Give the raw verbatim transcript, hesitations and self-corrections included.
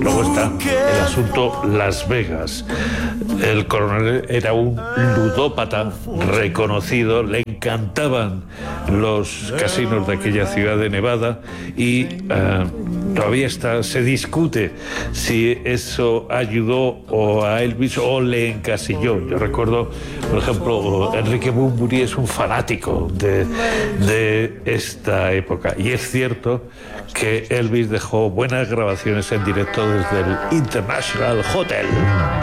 Luego está el asunto Las Vegas. El coronel era un ludópata reconocido, le encantaban los casinos de aquella ciudad de Nevada y uh, todavía está, se discute si eso ayudó o a Elvis o le encasilló. Yo recuerdo, por ejemplo, Enrique Bunbury es un fanático de, de esta época y es cierto que Elvis dejó buenas grabaciones en directo desde el International Hotel.